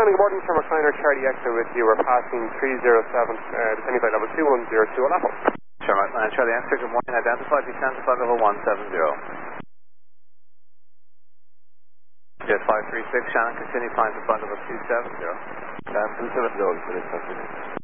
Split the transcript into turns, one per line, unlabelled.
Shannon, good morning, from Recliner Charlie Echo with you. We're passing 307, descending flight level 2102 on Apple.
Sure, Charlie Echo, good morning. Identify, descend to flight level 170. Jet 536, Shannon, continue flying to flight level 270.
270,